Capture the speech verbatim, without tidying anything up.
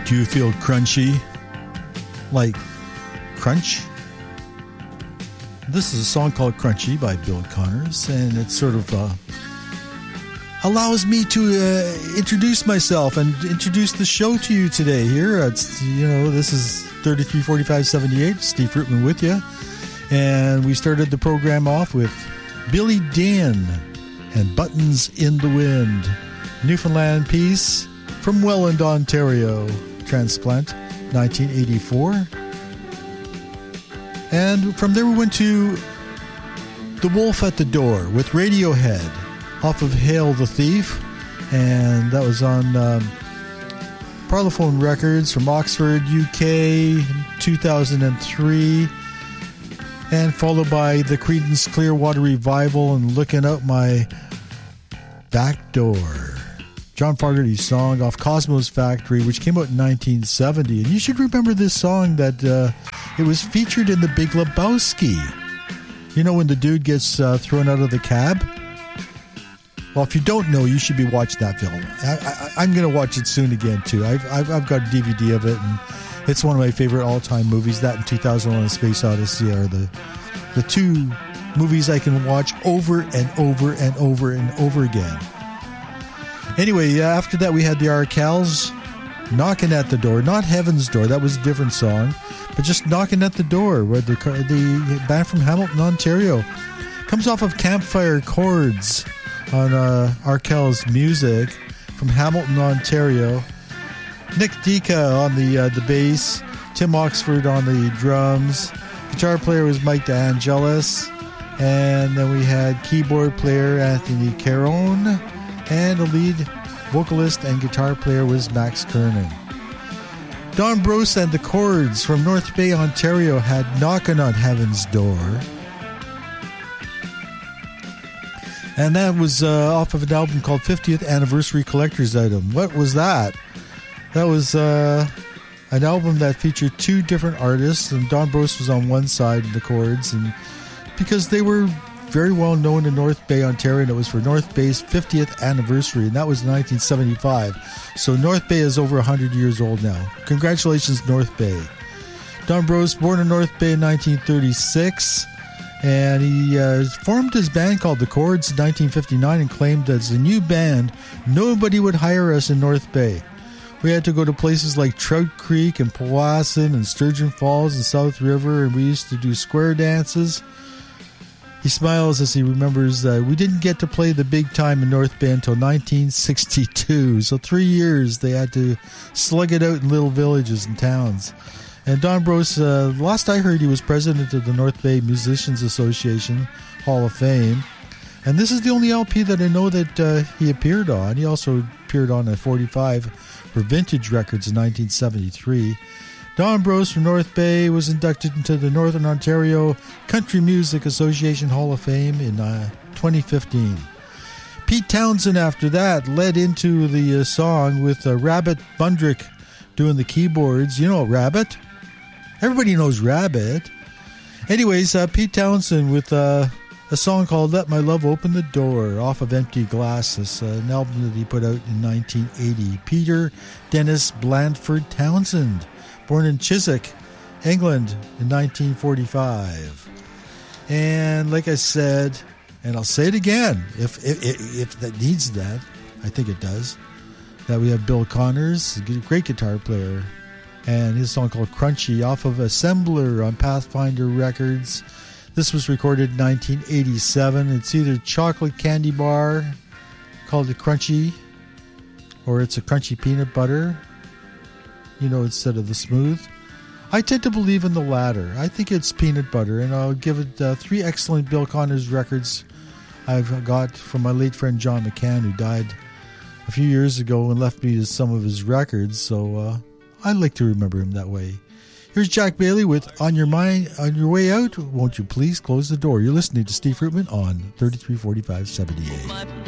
Do you feel crunchy? Like crunch? This is a song called Crunchy by Bill Connors, and it sort of uh, allows me to uh, introduce myself and introduce the show to you today. Here, it's, you know, this is thirty-three forty-five seventy-eight, Steve Fruitman with you, and we started the program off with Billy Dean and Buttons in the Wind, Newfoundland piece from Welland, Ontario, transplant, nineteen eighty-four. And from there we went to The Wolf at the Door with Radiohead off of Hail the Thief, and that was on um, Parlophone Records from Oxford, U K, two thousand three, and followed by the Creedence Clearwater Revival and Looking Out My Back Door, John Fogerty's song off Cosmo's Factory, which came out in nineteen seventy. And you should remember this song that uh, it was featured in The Big Lebowski. You know when the dude gets uh, thrown out of the cab? Well, if you don't know, you should be watching that film. I, I, I'm going to watch it soon again, too. I've, I've, I've got a D V D of it, and it's one of my favorite all-time movies. That and two thousand one: A Space Odyssey are the, the two movies I can watch over and over and over and over again. Anyway, yeah, after that we had the Arkells, Knocking at the Door. Not Heaven's Door, that was a different song, but just Knocking at the Door, where the, the band from Hamilton, Ontario. Comes off of Campfire Chords on uh, Arkells Music from Hamilton, Ontario. Nick Dika on the, uh, the bass, Tim Oxford on the drums. Guitar player was Mike DeAngelis, and then we had keyboard player Anthony Carone, and the lead vocalist and guitar player was Max Kernan. Don Brose and the Chords from North Bay, Ontario had Knockin' on Heaven's Door. And that was uh, off of an album called fiftieth Anniversary Collector's Item. What was that? That was uh, an album that featured two different artists, and Don Brose was on one side of the Chords, and because they were very well known in North Bay, Ontario, and it was for North Bay's fiftieth anniversary, and that was nineteen seventy-five. So North Bay is over one hundred years old now. Congratulations, North Bay. Don Brose, born in North Bay in nineteen thirty-six, and he uh, formed his band called The Chords in nineteen fifty-nine and claimed that as a new band, nobody would hire us in North Bay. We had to go to places like Trout Creek and Powassan and Sturgeon Falls and South River, and we used to do square dances. He smiles as he remembers that we didn't get to play the big time in North Bay until nineteen sixty-two. So three years they had to slug it out in little villages and towns. And Don Brose, uh, last I heard, he was president of the North Bay Musicians Association Hall of Fame. And this is the only L P that I know that uh, he appeared on. He also appeared on a forty-five for Vintage Records in nineteen seventy-three. Don Brose from North Bay was inducted into the Northern Ontario Country Music Association Hall of Fame in uh, twenty fifteen. Pete Townsend, after that, led into the uh, song with uh, Rabbit Bundrick doing the keyboards. You know Rabbit? Everybody knows Rabbit. Anyways, uh, Pete Townsend with uh, a song called Let My Love Open the Door off of Empty Glasses, uh, an album that he put out in nineteen eighty. Peter Dennis Blandford Townsend, born in Chiswick, England in nineteen forty-five. And like I said, and I'll say it again, if, if, if that needs that, I think it does, that we have Bill Connors, a great guitar player, and his song called Crunchy off of Assembler on Pathfinder Records. This was recorded in nineteen eighty-seven. It's either chocolate candy bar, called it Crunchy, or it's a crunchy peanut butter, you know, instead of the smooth. I tend to believe in the latter. I think it's peanut butter, and I'll give it uh, three excellent Bill Connors records I've got from my late friend John McCann, who died a few years ago and left me some of his records, so uh, I like to remember him that way. Here's Jack Bailey with On Your Mind, On Your Way Out, Won't You Please Close the Door. You're listening to Steve Fruitman on thirty-three forty-five seventy-eight.